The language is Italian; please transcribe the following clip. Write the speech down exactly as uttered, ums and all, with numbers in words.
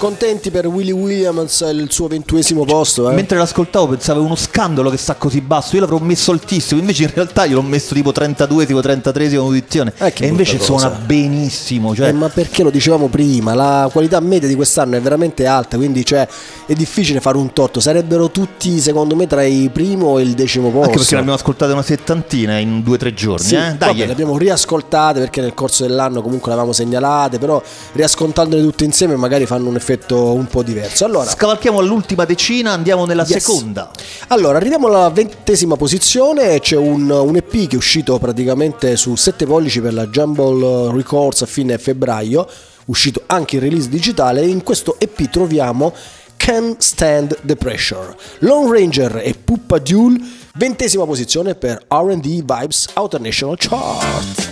contenti per Willie Williams, il suo ventuesimo posto. Eh? Mentre l'ascoltavo pensavo è uno scandalo che sta così basso, io l'avrò messo altissimo, invece in realtà io l'ho messo tipo trentadue, tipo trentatreesima posizione, eh, e invece suona benissimo. Cioè... Eh, ma perché lo dicevamo prima, la qualità media di quest'anno è veramente alta, quindi cioè, è difficile fare un torto, sarebbero tutti secondo me tra il primo e il decimo posto. Anche perché l'abbiamo ascoltate una settantina in due o tre giorni. Sì, eh? Dai, vabbè, le abbiamo riascoltate perché nel corso dell'anno comunque le avevamo segnalate, però riascoltandole tutte insieme magari fanno un effetto un po' diverso. Allora, scavalchiamo all'ultima decina, andiamo nella yes. seconda. Allora, arriviamo alla ventesima posizione, c'è un, un E P che è uscito praticamente su sette pollici per la Jumble Records a fine febbraio, uscito anche in release digitale, e in questo E P troviamo Can't Stand the Pressure, Lone Ranger e Puppa Duel, ventesima posizione per R and D Vibes Outer National Chart.